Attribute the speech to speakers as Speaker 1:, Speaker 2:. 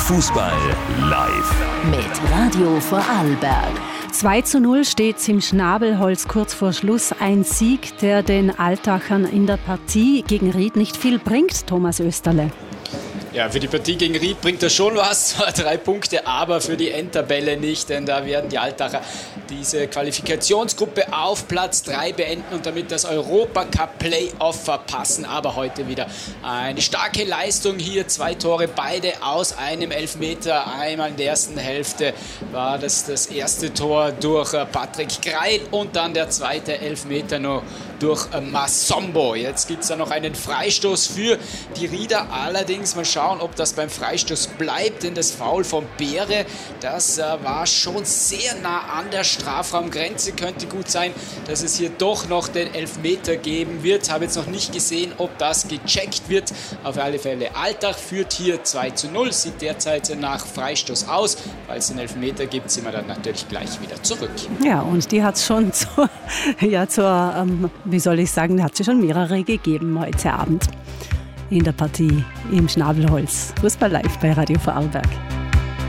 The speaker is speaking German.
Speaker 1: Fußball live
Speaker 2: mit Radio Vorarlberg.
Speaker 3: 2:0 steht es im Schnabelholz kurz vor Schluss. Ein Sieg, der den Altachern in der Partie gegen Ried nicht viel bringt, Thomas Österle.
Speaker 4: Ja, für die Partie gegen Ried bringt das schon was, zwar 3 Punkte, aber für die Endtabelle nicht, denn da werden die Altacher diese Qualifikationsgruppe auf Platz 3 beenden und damit das Europacup-Playoff verpassen. Aber heute wieder eine starke Leistung hier, 2 Tore, beide aus einem Elfmeter. Einmal in der ersten Hälfte war das erste Tor durch Patrick Greil und dann der zweite Elfmeter noch durch Masombo. Jetzt gibt es da noch einen Freistoß für die Rieder, allerdings mal schauen, ob das beim Freistoß bleibt, denn das Foul von Beere, das war schon sehr nah an der Strafraumgrenze. Könnte gut sein, dass es hier doch noch den Elfmeter geben wird. Habe jetzt noch nicht gesehen, ob das gecheckt wird. Auf alle Fälle, Altach führt hier 2:0, sieht derzeit nach Freistoß aus. Falls es den Elfmeter gibt, sind wir dann natürlich gleich wieder zurück.
Speaker 3: Ja, und die hat es schon hat sie schon mehrere gegeben heute Abend in der Partie im Schnabelholz. Fußball live bei Radio Vorarlberg.